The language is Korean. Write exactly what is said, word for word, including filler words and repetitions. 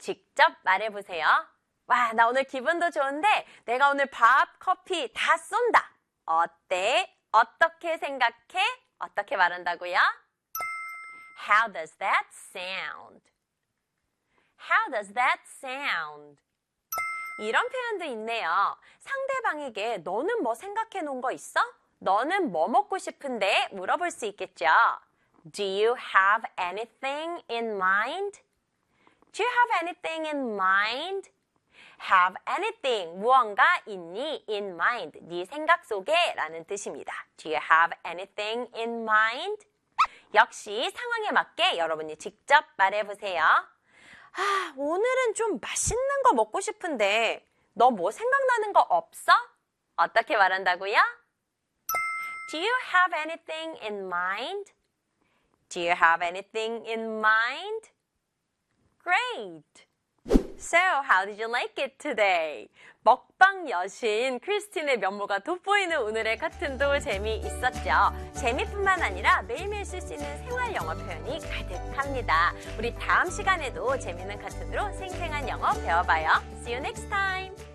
직접 말해보세요. 와, 나 오늘 기분도 좋은데 내가 오늘 밥, 커피 다 쏜다. 어때? 어떻게 생각해? 어떻게 말한다고요? How does that sound? How does that sound? 이런 표현도 있네요. 상대방에게 너는 뭐 생각해 놓은 거 있어? 너는 뭐 먹고 싶은데? 물어볼 수 있겠죠. Do you have anything in mind? Do you have anything in mind? Have anything, 무언가 있니? In mind, 네 생각 속에 라는 뜻입니다. Do you have anything in mind? 역시 상황에 맞게 여러분이 직접 말해보세요. 아, 오늘은 좀 맛있는 거 먹고 싶은데 너 뭐 생각나는 거 없어? 어떻게 말한다고요? Do you have anything in mind? Do you have anything in mind? Great! So, how did you like it today? 먹방 여신 크리스틴의 면모가 돋보이는 오늘의 카툰도 재미있었죠? 재미뿐만 아니라 매일매일 쓸 수 있는 생활 영어 표현이 가득합니다. 우리 다음 시간에도 재미있는 카툰으로 생생한 영어 배워봐요. See you next time!